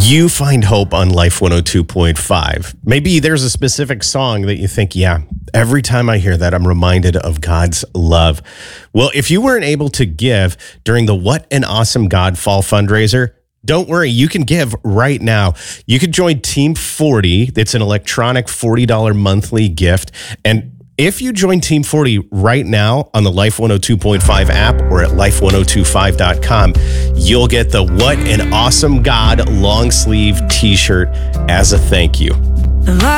you find hope on Life 102.5. Maybe there's a specific song that you think, yeah, every time I hear that, I'm reminded of God's love. Well, if you weren't able to give during the What an Awesome God Fall fundraiser, don't worry, you can give right now. You could join Team 40. It's an electronic $40 monthly gift. And if you join Team 40 right now on the Life 102.5 app or at life1025.com, you'll get the What an Awesome God long sleeve t-shirt as a thank you.